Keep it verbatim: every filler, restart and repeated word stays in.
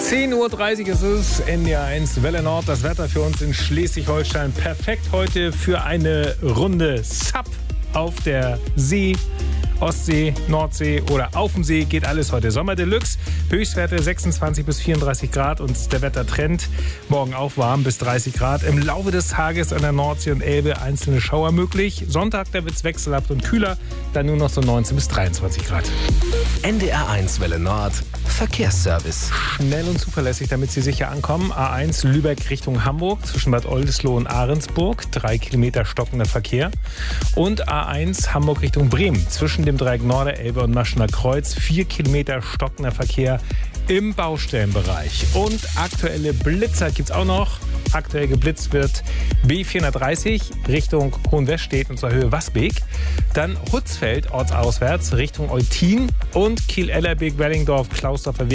zehn Uhr dreißig ist es, N D R eins Welle Nord. Das Wetter für uns in Schleswig-Holstein perfekt heute für eine Runde S U P auf der See. Ostsee, Nordsee oder auf dem See geht alles heute. Sommer Deluxe, Höchstwerte sechsundzwanzig bis vierunddreißig Grad und der Wettertrend morgen auch warm bis dreißig Grad. Im Laufe des Tages an der Nordsee und Elbe einzelne Schauer möglich. Sonntag, da wird es wechselhaft und kühler, dann nur noch so neunzehn bis dreiundzwanzig Grad. N D R eins Welle Nord, Verkehrsservice. Schnell und zuverlässig, damit Sie sicher ankommen. A eins Lübeck Richtung Hamburg zwischen Bad Oldesloe und Ahrensburg. Drei Kilometer stockender Verkehr. Und A eins Hamburg Richtung Bremen zwischen dem Dreieck Norderelbe und Maschener Kreuz. Vier Kilometer stockender Verkehr im Baustellenbereich. Und aktuelle Blitzer gibt es auch noch. Aktuell geblitzt wird B vierhundertdreißig Richtung Hohenwestedt und zur Höhe Wasbeek. Dann Hutzfeld ortsauswärts Richtung Eutin und Kiel-Ellerbeek, Wellingdorf, Klausdorfer Weg